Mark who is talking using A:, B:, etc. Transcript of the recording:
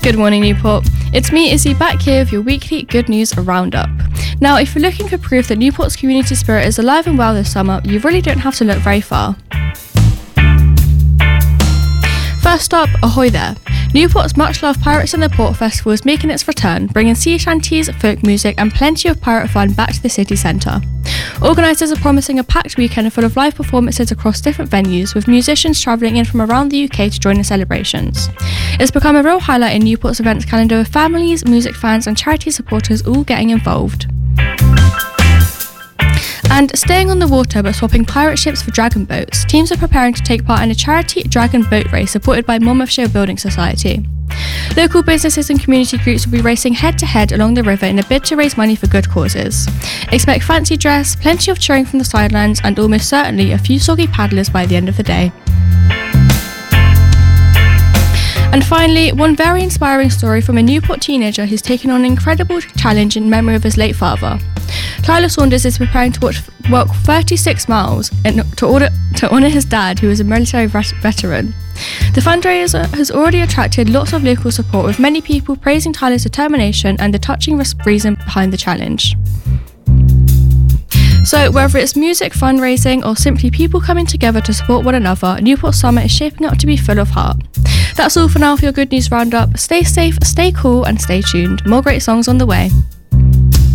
A: Good morning, Newport. It's me, Izzy, back here with your weekly Good News Roundup. Now, if you're looking for proof that Newport's community spirit is alive and well this summer, you really don't have to look very far. First up, ahoy there. Newport's much-loved Pirates in the Port Festival is making its return, bringing sea shanties, folk music and plenty of pirate fun back to the city centre. Organisers are promising a packed weekend full of live performances across different venues, with musicians travelling in from around the UK to join the celebrations. It's become a real highlight in Newport's events calendar, with families, music fans and charity supporters all getting involved. And staying on the water but swapping pirate ships for dragon boats, teams are preparing to take part in a charity dragon boat race supported by Monmouthshire Building Society. Local businesses and community groups will be racing head-to-head along the river in a bid to raise money for good causes. Expect fancy dress, plenty of cheering from the sidelines and almost certainly a few soggy paddlers by the end of the day. And finally, one very inspiring story from a Newport teenager who's taken on an incredible challenge in memory of his late father. Tyler Saunders is preparing to walk 36 miles to honour his dad, who was a military veteran. The fundraiser has already attracted lots of local support, with many people praising Tyler's determination and the touching reason behind the challenge. So whether it's music, fundraising or simply people coming together to support one another, Newport Summer is shaping up to be full of heart. That's all for now for your Good News Roundup. Stay safe, stay cool and stay tuned. More great songs on the way.